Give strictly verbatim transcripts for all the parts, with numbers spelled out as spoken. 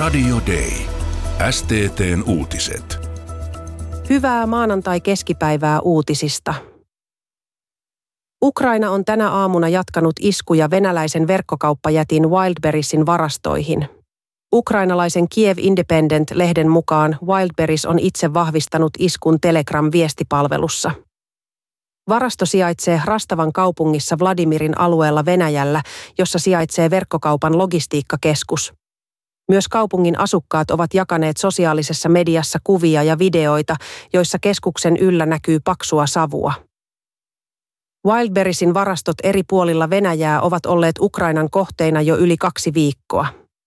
Radio Day. S T T:n uutiset. Hyvää maanantai-keskipäivää uutisista. Ukraina on tänä aamuna jatkanut iskuja venäläisen verkkokauppajätin Wildberriesin varastoihin. Ukrainalaisen Kiev Independent-lehden mukaan Wildberries on itse vahvistanut iskun Telegram-viestipalvelussa. Varasto sijaitsee Rastavan kaupungissa Vladimirin alueella Venäjällä, jossa sijaitsee verkkokaupan logistiikkakeskus. Myös kaupungin asukkaat ovat jakaneet sosiaalisessa mediassa kuvia ja videoita, joissa keskuksen yllä näkyy paksua savua. Wildberriesin varastot eri puolilla Venäjää ovat olleet Ukrainan kohteina jo yli kaksi viikkoa.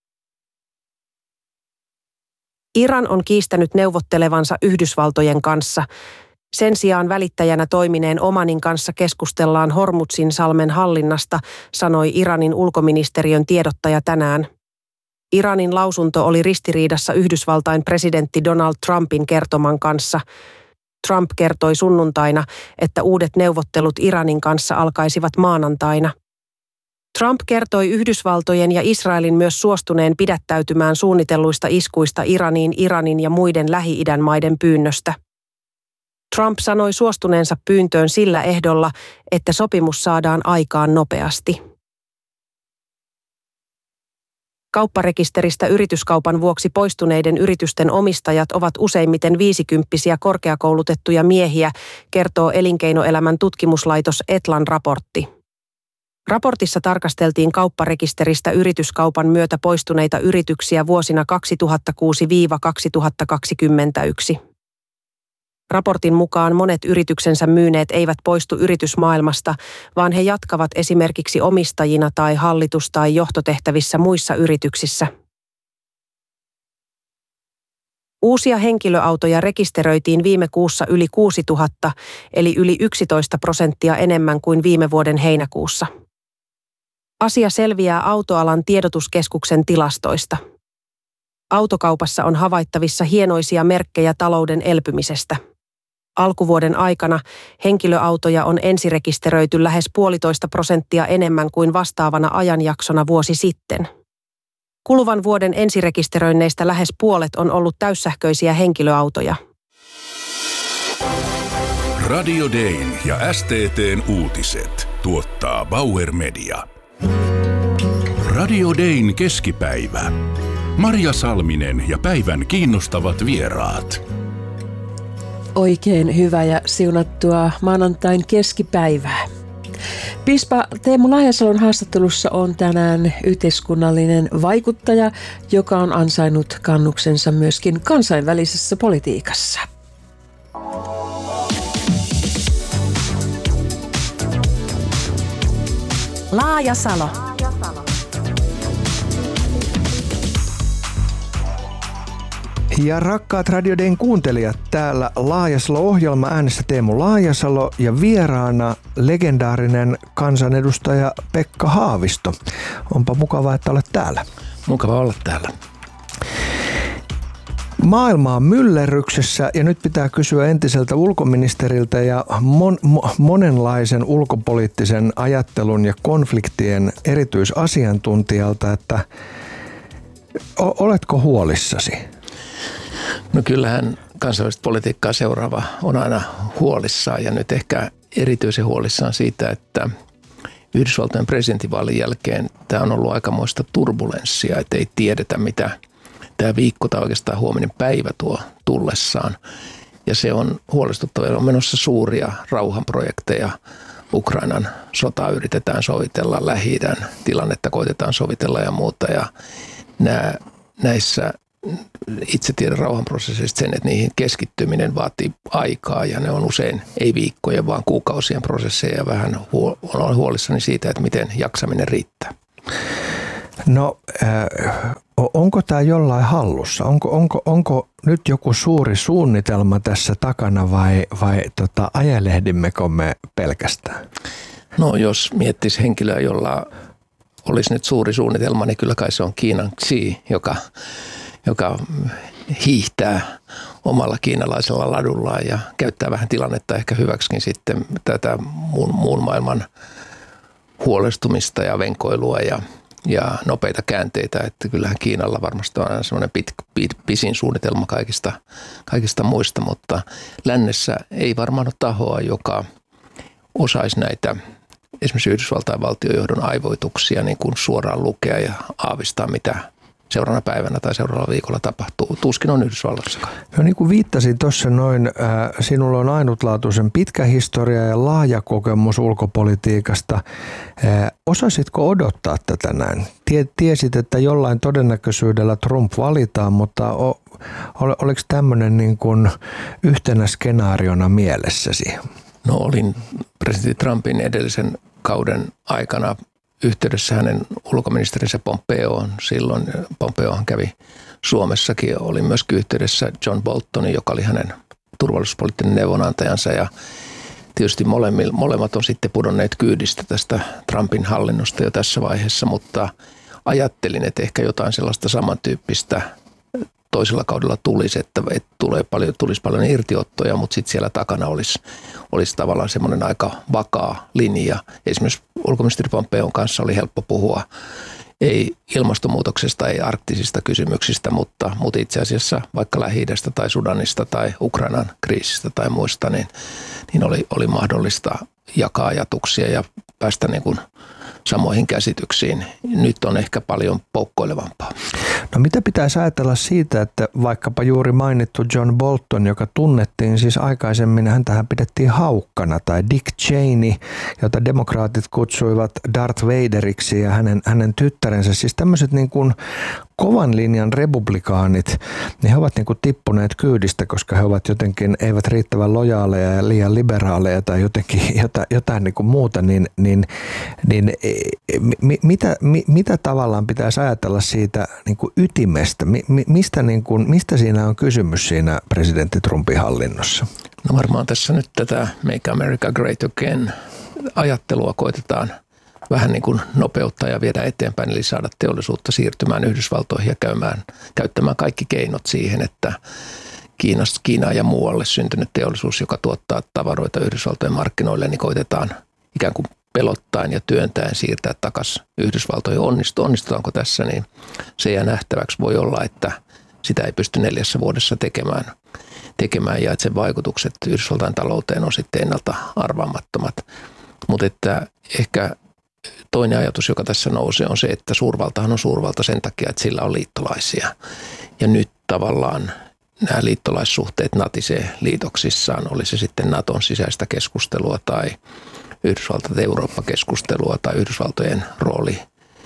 Iran on kiistänyt neuvottelevansa Yhdysvaltojen kanssa. Sen sijaan välittäjänä toimineen Omanin kanssa keskustellaan Hormuzin salmen hallinnasta, sanoi Iranin ulkoministeriön tiedottaja tänään. Iranin lausunto oli ristiriidassa Yhdysvaltain presidentti Donald Trumpin kertoman kanssa. Trump kertoi sunnuntaina, että uudet neuvottelut Iranin kanssa alkaisivat maanantaina. Trump kertoi Yhdysvaltojen ja Israelin myös suostuneen pidättäytymään suunnitelluista iskuista Iraniin Iranin ja muiden Lähi-idän maiden pyynnöstä. Trump sanoi suostuneensa pyyntöön sillä ehdolla, että sopimus saadaan aikaan nopeasti. Kaupparekisteristä yrityskaupan vuoksi poistuneiden yritysten omistajat ovat useimmiten viisikymppisiä korkeakoulutettuja miehiä, kertoo elinkeinoelämän tutkimuslaitos Etlan raportti. Raportissa tarkasteltiin kaupparekisteristä yrityskaupan myötä poistuneita yrityksiä vuosina kaksituhattakuusi kaksituhattakaksikymmentäyksi. Raportin mukaan monet yrityksensä myyneet eivät poistu yritysmaailmasta, vaan he jatkavat esimerkiksi omistajina tai hallitus- tai johtotehtävissä muissa yrityksissä. Uusia henkilöautoja rekisteröitiin viime kuussa yli kuusituhatta, eli yli yksitoista prosenttia enemmän kuin viime vuoden heinäkuussa. Asia selviää autoalan tiedotuskeskuksen tilastoista. Autokaupassa on havaittavissa hienoisia merkkejä talouden elpymisestä. Alkuvuoden aikana henkilöautoja on ensirekisteröity lähes puolitoista prosenttia enemmän kuin vastaavana ajanjaksona vuosi sitten. Kuluvan vuoden ensirekisteröinneistä lähes puolet on ollut täyssähköisiä henkilöautoja. Radio Dayn ja S T T:n uutiset tuottaa Bauer Media. Radio Dayn keskipäivä. Marja Salminen ja päivän kiinnostavat vieraat. Oikein hyvää ja siunattua maanantain keskipäivää. Piispa Teemu Lahjasalon haastattelussa on tänään yhteiskunnallinen vaikuttaja, joka on ansainnut kannuksensa myöskin kansainvälisessä politiikassa. Laajasalo. Ja rakkaat Radio Dayn kuuntelijat, täällä Laajasalo-ohjelma, äänessä Teemu Laajasalo ja vieraana legendaarinen kansanedustaja Pekka Haavisto. Onpa mukavaa, että olet täällä. Mukava olla täällä. Maailma on myllerryksessä ja nyt pitää kysyä entiseltä ulkoministeriltä ja mon, mo, monenlaisen ulkopoliittisen ajattelun ja konfliktien erityisasiantuntijalta, että o, oletko huolissasi? No kyllähän kansainvälistä politiikkaa seuraava on aina huolissaan ja nyt ehkä erityisen huolissaan siitä, että Yhdysvaltojen presidentinvaalin jälkeen tämä on ollut aikamoista turbulenssia, että ei tiedetä mitä tämä viikko tai oikeastaan huominen päivä tuo tullessaan. Ja se on huolestuttavaa, on menossa suuria rauhanprojekteja. Ukrainan sotaa yritetään sovitella, Lähi-idän tilannetta koitetaan sovitella ja muuta ja nämä, näissä itse tiedän rauhanprosesseista sen, että niihin keskittyminen vaatii aikaa ja ne on usein ei viikkojen, vaan kuukausien prosesseja ja vähän huol- olen huolissani siitä, että miten jaksaminen riittää. No äh, onko tämä jollain hallussa? Onko, onko, onko nyt joku suuri suunnitelma tässä takana vai, vai tota, ajelehdimmekö me pelkästään? No jos miettisi henkilöä, jolla olisi nyt suuri suunnitelma, niin kyllä kai se on Kiinan Xi, joka joka hiihtää omalla kiinalaisella ladullaan ja käyttää vähän tilannetta ehkä hyväksikin sitten tätä muun, muun maailman huolestumista ja venkoilua ja, ja nopeita käänteitä, että kyllähän Kiinalla varmasti on aina semmoinen pit, pit, pisin suunnitelma kaikista, kaikista muista, mutta lännessä ei varmaan ole tahoa, joka osaisi näitä esimerkiksi Yhdysvaltain valtiojohdon aivoituksia niin kuin suoraan lukea ja aavistaa, mitä seuraavana päivänä tai seuraavalla viikolla tapahtuu. Tuskin on Yhdysvalloissakaan. No niin kuin viittasin tuossa noin, äh, sinulla on ainutlaatuisen pitkä historia ja laaja kokemus ulkopolitiikasta. Äh, osasitko odottaa tätä näin? Tie, tiesit, että jollain todennäköisyydellä Trump valitaan, mutta o, ol, oliko tämmöinen niin kuin yhtenä skenaariona mielessäsi? No olin presidentti Trumpin edellisen kauden aikana yhteydessä hänen ulkoministerinsä Pompeoon. Silloin Pompeohan kävi Suomessakin. Oli myöskin yhteydessä John Boltonin, joka oli hänen turvallisuuspoliittinen neuvonantajansa. Ja tietysti molemmat on sitten pudonneet kyydistä tästä Trumpin hallinnosta jo tässä vaiheessa, mutta ajattelin, että ehkä jotain sellaista samantyyppistä toisella kaudella tulisi, että, että tulee paljon, tulisi paljon irtiottoja, mutta sitten siellä takana olisi, olisi tavallaan semmoinen aika vakaa linja. Esimerkiksi ulkoministeri Pompeon kanssa oli helppo puhua, ei ilmastonmuutoksesta, ei arktisista kysymyksistä, mutta, mutta itse asiassa vaikka Lähi-idästä tai Sudanista tai Ukrainan kriisistä tai muista, niin, niin oli, oli mahdollista jakaa ajatuksia ja päästä niin kuin samoihin käsityksiin. Nyt on ehkä paljon poukkoilevampaa. No mitä pitäisi ajatella siitä, että vaikkapa juuri mainittu John Bolton, joka tunnettiin siis aikaisemmin, häntähän pidettiin haukkana, tai Dick Cheney, jota demokraatit kutsuivat Darth Vaderiksi ja hänen, hänen tyttärensä, siis tämmöiset niin kuin kovan linjan republikaanit, niin he ovat niin kuin tippuneet kyydistä, koska he ovat jotenkin, eivät riittävän lojaaleja ja liian liberaaleja tai jotenkin jotain, jotain niin kuin muuta, niin, niin, niin mi, mitä, mi, mitä tavallaan pitäisi ajatella siitä niin kuin ytimestä? Mi, mistä, niin kuin, mistä siinä on kysymys siinä presidentti Trumpin hallinnossa? No varmaan tässä nyt tätä Make America Great Again -ajattelua koitetaan vähän niin kuin nopeuttaa ja viedä eteenpäin, eli saada teollisuutta siirtymään Yhdysvaltoihin ja käymään, käyttämään kaikki keinot siihen, että Kiinasta, Kiinaan ja muualle syntynyt teollisuus, joka tuottaa tavaroita Yhdysvaltojen markkinoille, niin koitetaan ikään kuin pelottaen ja työntäen siirtää takaisin Yhdysvaltoihin. Onnistu, onnistutaanko tässä, niin se jää nähtäväksi. Voi olla, että sitä ei pysty neljässä vuodessa tekemään, tekemään ja että sen vaikutukset Yhdysvaltain talouteen on sitten ennalta arvaamattomat. Mutta että ehkä toinen ajatus, joka tässä nousee, on se, että suurvaltahan on suurvalta sen takia, että sillä on liittolaisia. Ja nyt tavallaan nämä liittolaissuhteet natisee liitoksissaan, oli se sitten Naton sisäistä keskustelua tai Yhdysvaltain Eurooppa-keskustelua tai Yhdysvaltojen rooli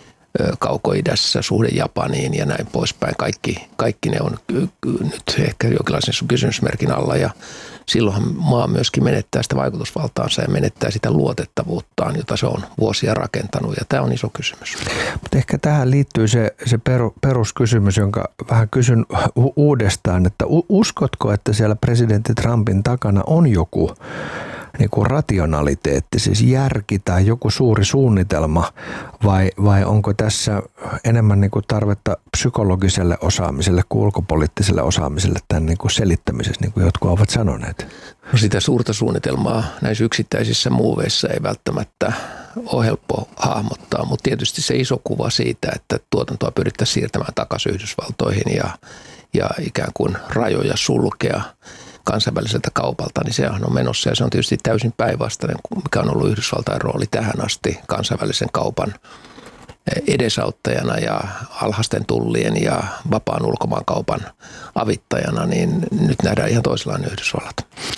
Kaukoidässä, suhde Japaniin ja näin poispäin. Kaikki, kaikki ne on nyt ehkä jonkinlaisen kysymysmerkin alla ja silloinhan maa myöskin menettää sitä vaikutusvaltaansa ja menettää sitä luotettavuuttaan, jota se on vuosia rakentanut ja tämä on iso kysymys. Mutta ehkä tähän liittyy se, se peru, peruskysymys, jonka vähän kysyn u- uudestaan, että uskotko, että siellä presidentti Trumpin takana on joku niin kuin rationaliteetti, siis järki tai joku suuri suunnitelma vai, vai onko tässä enemmän niin kuin tarvetta psykologiselle osaamiselle kuin ulkopoliittiselle osaamiselle tämän niin kuin selittämisessä, niin kuin jotkut ovat sanoneet? No sitä suurta suunnitelmaa näissä yksittäisissä muuveissa ei välttämättä ole helppo hahmottaa, mutta tietysti se iso kuva siitä, että tuotantoa pyrittäisiin siirtämään takaisin Yhdysvaltoihin ja, ja ikään kuin rajoja sulkea kansainväliseltä kaupalta, niin sehän on menossa ja se on tietysti täysin päinvastainen, mikä on ollut Yhdysvaltain rooli tähän asti kansainvälisen kaupan edesauttajana ja alhaisten tullien ja vapaan ulkomaankaupan avittajana, niin nyt nähdään ihan toisenlainen Yhdysvallat.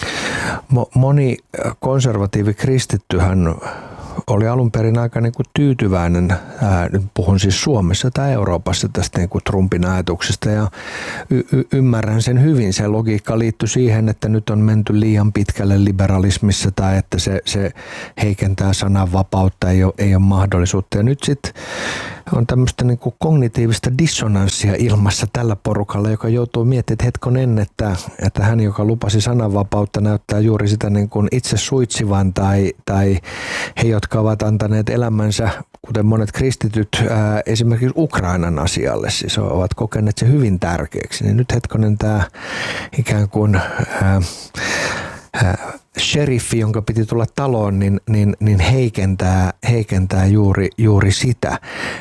Moni konservatiivi kristittyhän oli alun perin aika niin kuin tyytyväinen, ää, nyt puhun siis Suomessa tai Euroopassa tästä niin kuin Trumpin ajatuksesta ja y- y- ymmärrän sen hyvin. Se logiikka liittyy siihen, että nyt on menty liian pitkälle liberalismissa tai että se, se heikentää sananvapautta, ei ole, ei ole mahdollisuutta. Ja nyt sitten on tämmöistä niin kuin kognitiivista dissonanssia ilmassa tällä porukalla, joka joutuu miettimään, että hetkonen, että, että hän, joka lupasi sananvapautta, näyttää juuri sitä niin kuin itse suitsivan tai, tai he, jotka ovat antaneet elämänsä, kuten monet kristityt, ää, esimerkiksi Ukrainan asialle, siis ovat kokeneet se hyvin tärkeäksi. Niin nyt hetkonen tämä ikään kuin ää, sheriffi, jonka piti tulla taloon, niin, niin, niin heikentää, heikentää juuri, juuri sitä.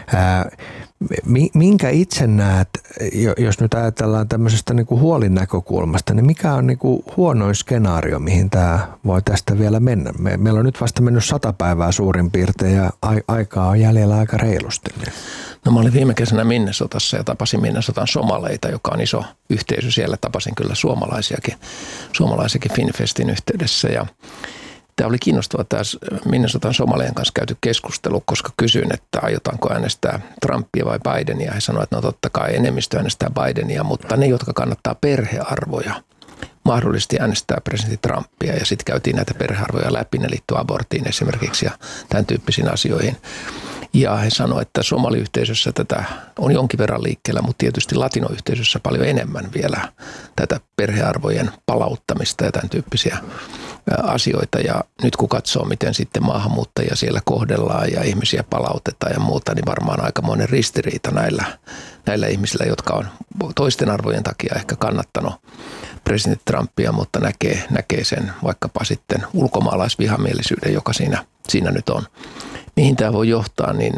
Minkä itse näet, jos nyt ajatellaan tämmöisestä niin kuin huolin näkökulmasta, niin mikä on niin kuin huonoin skenaario, mihin tämä voi tästä vielä mennä? Me, meillä on nyt vasta mennyt sata päivää suurin piirtein ja aikaa on jäljellä aika reilusti. No mä olin viime kesänä Minnesotassa ja tapasin Minnesotan somaleita, joka on iso yhteisö siellä. Tapasin kyllä suomalaisiakin, suomalaisiakin Finfestin yhteydessä ja tämä oli kiinnostava tämä Minnesotan somalien kanssa käyty keskustelu, koska kysyin, että aiotaanko äänestää Trumpia vai Bidenia. He sanoivat, että no totta kai enemmistö äänestää Bidenia, mutta ne, jotka kannattaa perhearvoja, mahdollisesti äänestää presidentti Trumpia. Ja sitten käytiin näitä perhearvoja läpi, ne liittyy aborttiin esimerkiksi ja tämän tyyppisiin asioihin. Ja he sanoivat, että somaliyhteisössä tätä on jonkin verran liikkeellä, mutta tietysti latinoyhteisössä paljon enemmän vielä tätä perhearvojen palauttamista ja tämän tyyppisiä asioita. Ja nyt kun katsoo, miten sitten maahanmuuttajia siellä kohdellaan ja ihmisiä palautetaan ja muuta, niin varmaan aikamoinen ristiriita näillä, näillä ihmisillä, jotka on toisten arvojen takia ehkä kannattanut presidentti Trumpia, mutta näkee, näkee sen vaikkapa sitten ulkomaalaisvihamielisyyden, joka siinä, siinä nyt on. Mihin tämä voi johtaa, niin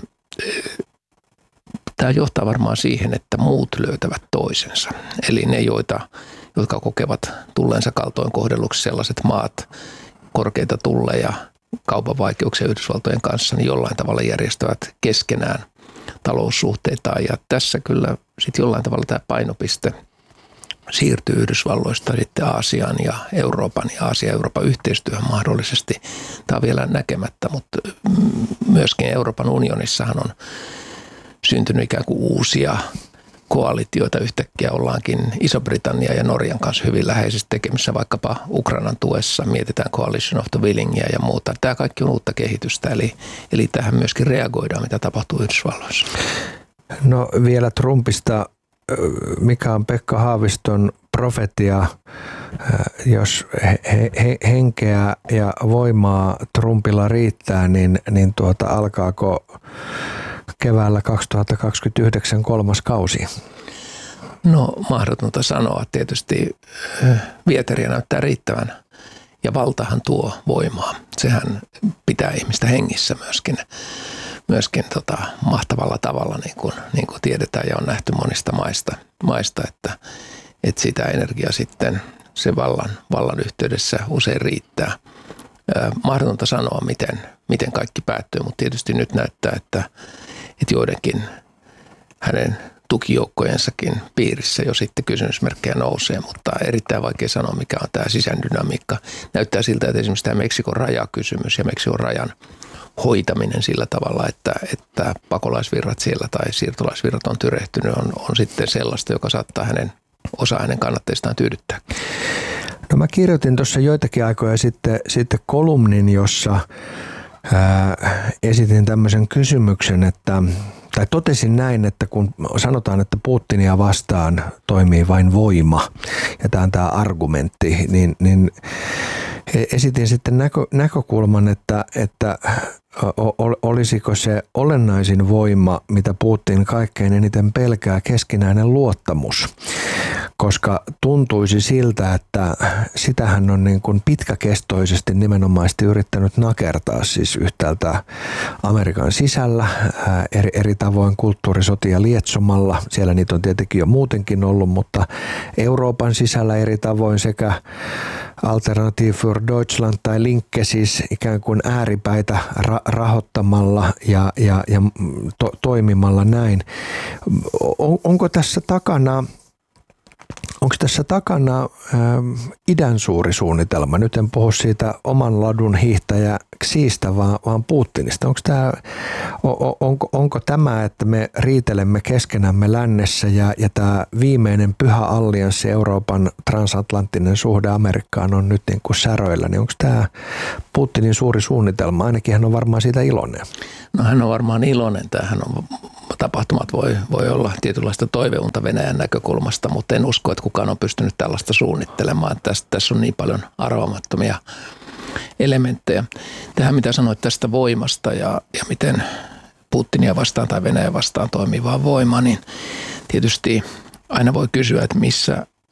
tämä johtaa varmaan siihen, että muut löytävät toisensa. Eli ne, joita, jotka kokevat tulleensa kaltoin kohdelluksi sellaiset maat, korkeita tulleja, kaupan vaikeuksia Yhdysvaltojen kanssa, niin jollain tavalla järjestävät keskenään taloussuhteitaan. Ja tässä kyllä sitten jollain tavalla tämä painopiste siirtyy Yhdysvalloista sitten Aasiaan ja Euroopan ja Aasia-Euroopan yhteistyöhön mahdollisesti. Tämä on vielä näkemättä, mutta myöskin Euroopan unionissahan on syntynyt ikään kuin uusia koalitioita. Yhtäkkiä ollaankin Iso-Britannia ja Norjan kanssa hyvin läheisesti tekemissä, vaikkapa Ukrainan tuessa. Mietitään Coalition of the Willingia ja muuta. Tämä kaikki on uutta kehitystä, eli, eli tähän myöskin reagoidaan, mitä tapahtuu Yhdysvalloissa. No vielä Trumpista. Mikä on Pekka Haaviston profetia, jos he, he, henkeä ja voimaa Trumpilla riittää, niin, niin tuota, alkaako keväällä kaksituhattakaksikymmentäyhdeksän kolmas kausi? No mahdotonta sanoa. Tietysti vieteriä näyttää riittävän ja valtahan tuo voimaa. Sehän pitää ihmistä hengissä myöskin. myöskin tota, mahtavalla tavalla, niin kuin, niin kuin tiedetään ja on nähty monista maista, maista että, että sitä energiaa sitten se vallan, vallan yhteydessä usein riittää. Ää, mahdotonta sanoa, miten, miten kaikki päättyy, mutta tietysti nyt näyttää, että, että joidenkin hänen tukijoukkojensakin piirissä jo sitten kysymysmerkkejä nousee, mutta erittäin vaikea sanoa, mikä on tämä sisändynamiikka. Näyttää siltä, että esimerkiksi tämä Meksikon rajakysymys ja Meksikon rajan hoitaminen sillä tavalla, että, että pakolaisvirrat siellä tai siirtolaisvirrat on tyrehtynyt, on, on sitten sellaista, joka saattaa hänen, osa hänen kannatteistaan tyydyttää. No mä kirjoitin tuossa joitakin aikoja sitten, sitten kolumnin, jossa ää, esitin tämmöisen kysymyksen, että tai totesin näin, että kun sanotaan, että Putinia vastaan toimii vain voima, ja tämä on tämä argumentti, niin, niin esitin sitten näkö, näkökulman, että, että olisiko se olennaisin voima, mitä Putin kaikkein eniten pelkää, keskinäinen luottamus. Koska tuntuisi siltä, että sitähän on niin kuin pitkäkestoisesti nimenomaisesti yrittänyt nakertaa siis yhtäältä Amerikan sisällä eri, eri tavoin kulttuurisotia lietsomalla. Siellä niitä on tietenkin jo muutenkin ollut, mutta Euroopan sisällä eri tavoin sekä Alternative für Deutschland tai Linke siis ikään kuin ääripäitä ra- rahoittamalla ja, ja, ja to- toimimalla näin. On, onko tässä takana Onko tässä takana ä, idän suuri suunnitelma? Nyt en puhu siitä oman ladun hiihtäjä Xiistä, vaan, vaan Putinista. Onko, tämä, on, onko, onko tämä, että me riitelemme keskenämme lännessä ja, ja tämä viimeinen pyhä allianssi, Euroopan transatlanttinen suhde Amerikkaan on nyt niin kuin säröillä, niin onko tämä Putinin suuri suunnitelma? Ainakin hän on varmaan siitä iloinen. No hän on varmaan iloinen. Tämähän on, tapahtumat voi, voi olla tietynlaista toiveunta Venäjän näkökulmasta, mutta en usko, että kukaan on pystynyt tällaista suunnittelemaan. Tässä, tässä on niin paljon arvaamattomia elementtejä. Tähän mitä sanoit tästä voimasta ja, ja miten Putinia vastaan tai Venäjä vastaan toimivaa voimaa, niin tietysti aina voi kysyä, että missä,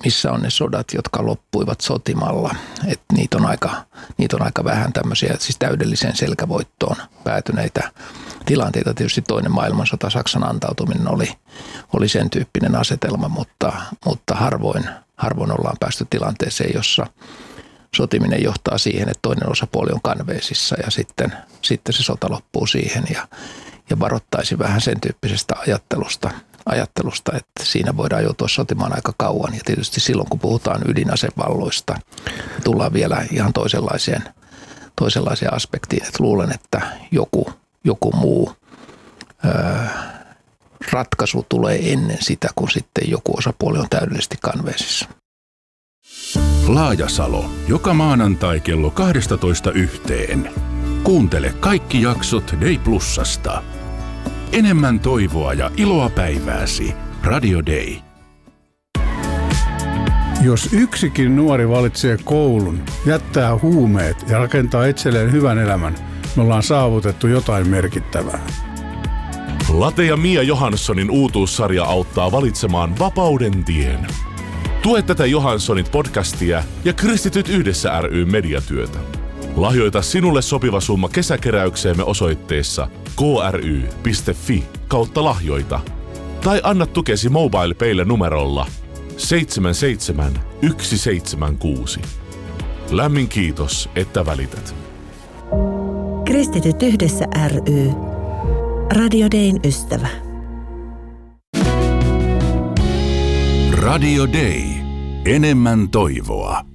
missä on ne sodat, jotka loppuivat sotimalla. Et niitä, on aika, niitä on aika vähän tämmöisiä, siis täydelliseen selkävoittoon päätyneitä tilanteita. Tietysti toinen maailmansota, Saksan antautuminen oli, oli sen tyyppinen asetelma, mutta, mutta harvoin, harvoin ollaan päästy tilanteeseen, jossa sotiminen johtaa siihen, että toinen osapuoli on kanveesissa ja sitten, sitten se sota loppuu siihen ja, ja varoittaisi vähän sen tyyppisestä ajattelusta, ajattelusta, että siinä voidaan joutua sotimaan aika kauan. Ja tietysti silloin, kun puhutaan ydinasevalloista, tullaan vielä ihan toisenlaiseen, toisenlaiseen aspektiin. Että luulen, että joku, joku muu öö, ratkaisu tulee ennen sitä, kun sitten joku osapuoli on täydellisesti kanveesissa. Laajasalo. Joka maanantai kello kaksitoista yhteen. Kuuntele kaikki jaksot Day Plusasta. Enemmän toivoa ja iloa päivääsi. Radio Day. Jos yksikin nuori valitsee koulun, jättää huumeet ja rakentaa itselleen hyvän elämän, me ollaan saavutettu jotain merkittävää. Late ja Mia Johanssonin uutuussarja auttaa valitsemaan vapauden tien. Tue tätä Johanssonit podcastia ja Kristityt yhdessä ry mediatyötä. Lahjoita sinulle sopiva summa kesäkeräykseemme osoitteessa kry piste fi kautta lahjoita. Tai anna tukesi MobilePaylle numerolla seitsemän seitsemän yksi seitsemän kuusi. Lämmin kiitos, että välität. Kristityt yhdessä ry. Radio Dayn ystävä. Radio Day. Enemmän toivoa.